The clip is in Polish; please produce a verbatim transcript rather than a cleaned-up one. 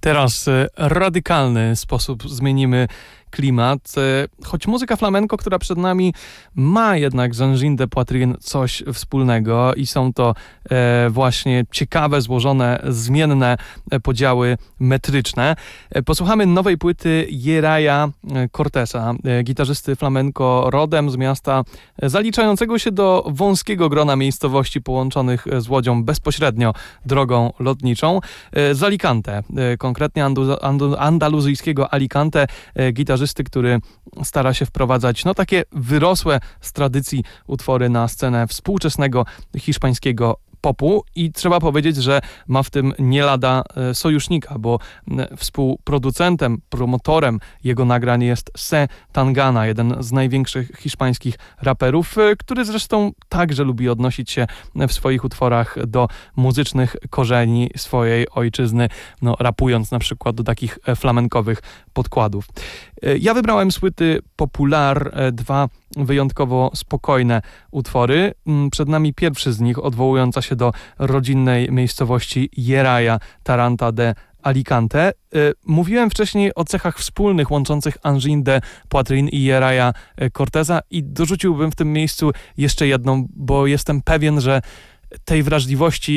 Teraz w radykalny sposób zmienimy klimat, choć muzyka flamenco, która przed nami, ma jednak z Engine de Poitrine coś wspólnego i są to e, właśnie ciekawe, złożone, zmienne podziały metryczne. Posłuchamy nowej płyty Yeraya Corteza, gitarzysty flamenco rodem z miasta zaliczającego się do wąskiego grona miejscowości połączonych z Łodzią bezpośrednio drogą lotniczą, z Alicante, konkretnie andu, andu, andaluzyjskiego Alicante, gitarzysty, który stara się wprowadzać no takie wyrosłe z tradycji utwory na scenę współczesnego hiszpańskiego popu i trzeba powiedzieć, że ma w tym nie lada sojusznika, bo współproducentem, promotorem jego nagrań jest Se Tangana, jeden z największych hiszpańskich raperów, który zresztą także lubi odnosić się w swoich utworach do muzycznych korzeni swojej ojczyzny, no rapując na przykład do takich flamenkowych podkładów. Ja wybrałem z płyty Popular dwa wyjątkowo spokojne utwory. Przed nami pierwszy z nich, odwołująca się do rodzinnej miejscowości Yeraya Taranta de Alicante. Mówiłem wcześniej o cechach wspólnych łączących Engine de Poitrine i Yeraya Corteza i dorzuciłbym w tym miejscu jeszcze jedną, bo jestem pewien, że tej wrażliwości